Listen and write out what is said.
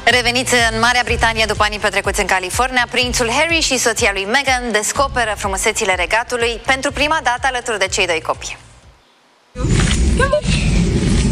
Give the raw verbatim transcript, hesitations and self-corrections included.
Reveniți în Marea Britanie după anii petrecuți în California, prințul Harry și soția lui Meghan descoperă frumusețile regatului pentru prima dată alături de cei doi copii.